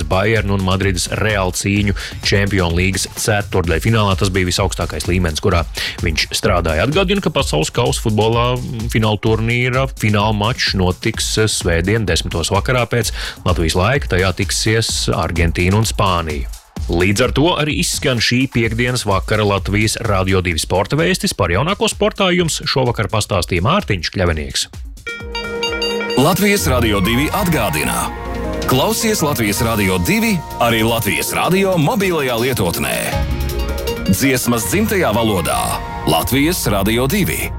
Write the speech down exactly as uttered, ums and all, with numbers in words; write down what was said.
Bayern un Madrides Real cīņu Čempionu līgas ceturtdaļu finālā. Tas bija visaugstākais līmenis, kurā viņš strādāja. Atgādinu, ka pasaules kausa futbolā fināla turnīra fināla mačs notiks svētdien desmitos vakarā pēc Latvijas laika. Tajā tiksies Argentīna un Spānija. Līdz ar to arī izskan šī piektdienas vakara Latvijas Radio divi sporta vēstis. Par jaunāko sportā jums šovakar pastāstīja Mārtiņš Kļavinieks. Latvijas Radio divi atgādina. Klausies Latvijas Radio divi arī Latvijas radio mobilajā lietotnē. Dziesmas dzimtajā valodā. Latvijas Radio divi.